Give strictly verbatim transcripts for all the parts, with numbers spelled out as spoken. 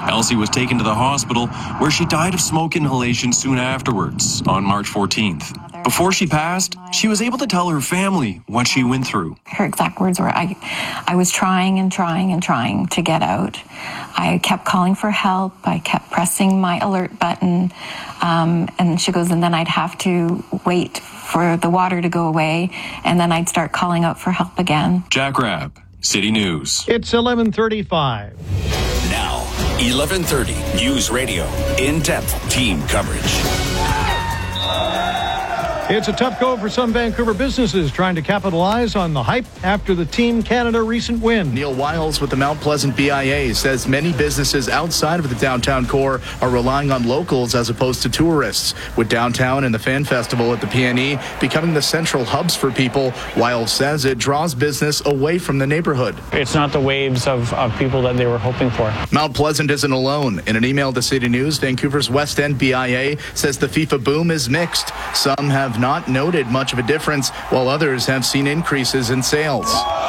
Elsie was taken to the hospital, where she died of smoke inhalation soon afterwards, on March fourteenth. Before she passed, she was able to tell her family what she went through. Her exact words were, I, I was trying and trying and trying to get out. I kept calling for help. I kept pressing my alert button. Um, and she goes, and then I'd have to wait for the water to go away, and then I'd start calling out for help again. Jack Rabb, City News. It's eleven thirty-five. Now, eleven thirty News Radio. In-depth team coverage. It's a tough go for some Vancouver businesses trying to capitalize on the hype after the Team Canada recent win. Neil Wiles with the Mount Pleasant B I A says many businesses outside of the downtown core are relying on locals as opposed to tourists. With downtown and the Fan Festival at the P N E becoming the central hubs for people, Wiles says it draws business away from the neighborhood. It's not the waves of, of people that they were hoping for. Mount Pleasant isn't alone. In an email to City News, Vancouver's West End B I A says the FIFA boom is mixed. Some have not noted much of a difference, while others have seen increases in sales.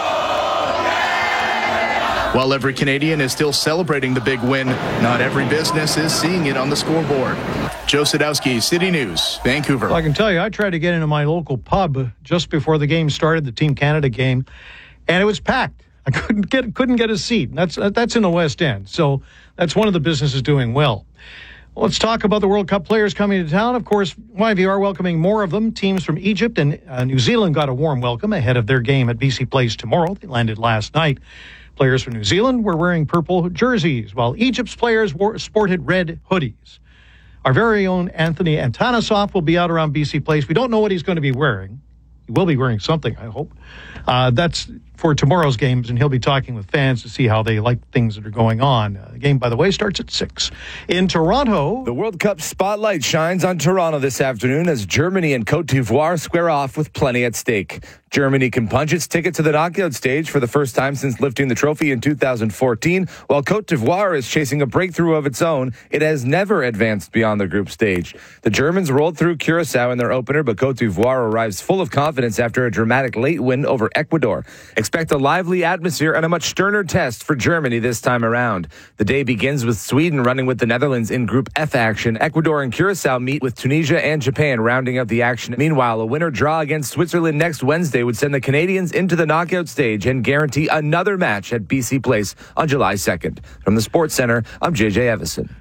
While every Canadian is still celebrating the big win, not every business is seeing it on the scoreboard. Joe Sadowski, City News, Vancouver. Well, I can tell you, I tried to get into my local pub just before the game started, the Team Canada game, and it was packed. I couldn't get couldn't get a seat. That's that's in the West End, so that's one of the businesses doing well. Let's talk about the World Cup players coming to town. Of course, Y V R welcoming more of them. Teams from Egypt and uh, New Zealand got a warm welcome ahead of their game at B C Place tomorrow. They landed last night. Players from New Zealand were wearing purple jerseys, while Egypt's players wore, sported red hoodies. Our very own Anthony Antanasov will be out around B C Place. We don't know what he's going to be wearing. He will be wearing something, I hope. Uh, that's for tomorrow's games, and he'll be talking with fans to see how they like things that are going on. Uh, the game, by the way, starts at six. In Toronto, the World Cup spotlight shines on Toronto this afternoon as Germany and Cote d'Ivoire square off with plenty at stake. Germany can punch its ticket to the knockout stage for the first time since lifting the trophy in two thousand fourteen, while Cote d'Ivoire is chasing a breakthrough of its own. It has never advanced beyond the group stage. The Germans rolled through Curacao in their opener, but Cote d'Ivoire arrives full of confidence after a dramatic late win over Ecuador. Expect a lively atmosphere and a much sterner test for Germany this time around. The day begins with Sweden running with the Netherlands in Group F action. Ecuador and Curacao meet with Tunisia and Japan rounding out the action. Meanwhile, a winner draw against Switzerland next Wednesday would send the Canadians into the knockout stage and guarantee another match at B C Place on July second. From the Sports Center, I'm J J Evison.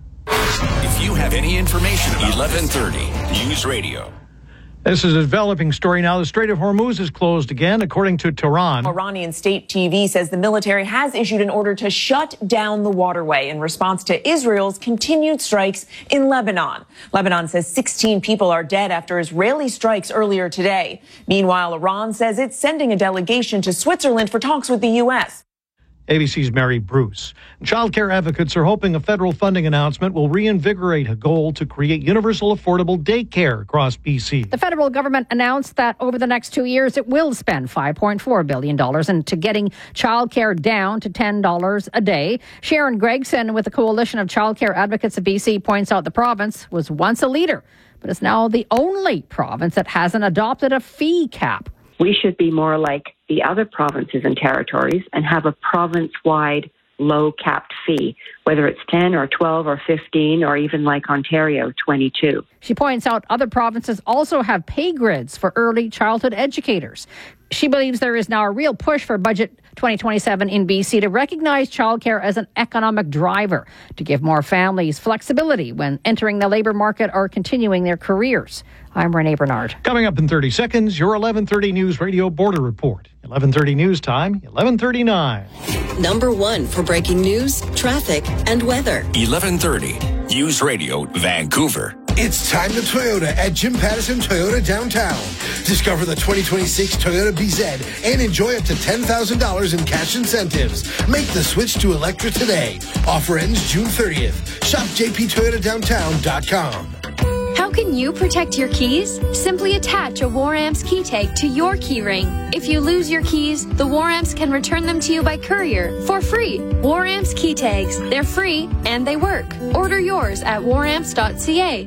If you have any information about eleven thirty News Radio. This is a developing story now. The Strait of Hormuz is closed again, according to Tehran. Iranian state T V says the military has issued an order to shut down the waterway in response to Israel's continued strikes in Lebanon. Lebanon says sixteen people are dead after Israeli strikes earlier today. Meanwhile, Iran says it's sending a delegation to Switzerland for talks with the U S A B C's Mary Bruce. Child care advocates are hoping a federal funding announcement will reinvigorate a goal to create universal affordable daycare across B C. The federal government announced that over the next two years, it will spend five point four billion dollars into getting child care down to ten dollars a day. Sharon Gregson with the Coalition of Child Care Advocates of B C points out the province was once a leader, but is now the only province that hasn't adopted a fee cap. We should be more like the other provinces and territories and have a province-wide low-capped fee, whether it's ten or twelve or fifteen or even like Ontario, twenty-two. She points out other provinces also have pay grids for early childhood educators. She believes there is now a real push for Budget twenty twenty-seven in B C to recognize childcare as an economic driver, to give more families flexibility when entering the labour market or continuing their careers. I'm Renee Bernard. Coming up in thirty seconds, your eleven thirty News Radio Border Report. eleven thirty News Time, eleven thirty-nine. Number one for breaking news, traffic, and weather. eleven thirty News Radio, Vancouver. It's time to Toyota at Jim Pattison Toyota Downtown. Discover the twenty twenty-six Toyota B Z and enjoy up to ten thousand dollars in cash incentives. Make the switch to Electra today. Offer ends June thirtieth. Shop j p toyota downtown dot com. How can you protect your keys? Simply attach a War-Amps key tag to your key ring. If you lose your keys, the War-Amps can return them to you by courier for free. War-Amps key tags. They're free and they work. Order yours at war amps dot c a.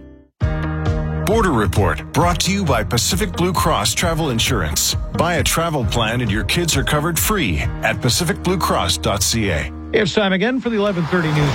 Border Report, brought to you by Pacific Blue Cross Travel Insurance. Buy a travel plan and your kids are covered free at pacific blue cross dot c a. It's time again for the eleven thirty News